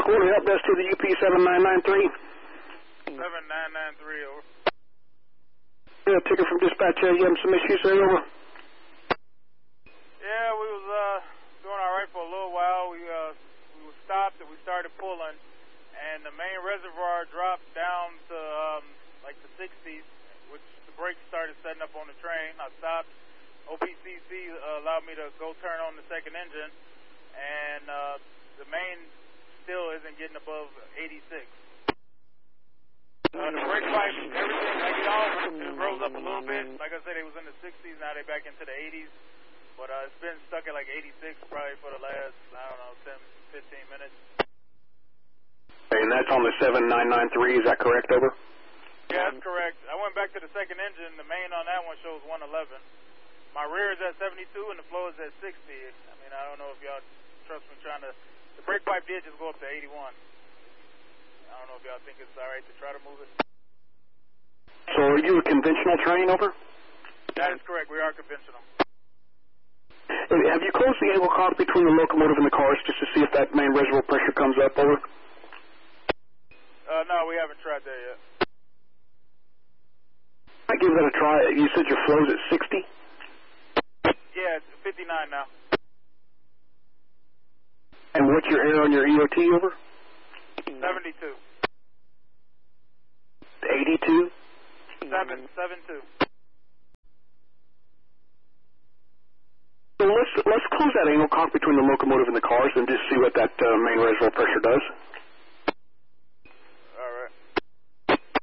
Quarter help desk to the UP 7993. 7993, over. Yeah, ticket from dispatch. You having some issues there, over? Yeah, we was doing all right for a little while. We were stopped and we started pulling, and the main reservoir dropped down to like the 60s, which the brakes started setting up on the train. I stopped. OPCC allowed me to go turn on the second engine, and the main still isn't getting above 86. The brake pipe, everything, I get off, it rose up a little bit. Like I said, it was in the 60s, now they're back into the 80s. But it's been stuck at like 86 probably for the last, I don't know, 10, 15 minutes. And that's on the 7993, is that correct, over? Yeah, that's correct. I went back to the second engine. The main on that one shows 111. My rear is at 72 and the flow is at 60. I mean, I don't know if y'all trust me trying to... The brake pipe did just go up to 81. I don't know if y'all think it's all right to try to move it. So are you a conventional train, over? That is correct. We are conventional. Have you closed the angle cock between the locomotive and the cars just to see if that main reservoir pressure comes up, over? No, we haven't tried that yet. I give that a try. You said your flow's at 60? Yeah, it's 59 now. And what's your error on your EOT, over? 72. 82? 72. So let's close that angle cock between the locomotive and the cars and just see what that main reservoir pressure does.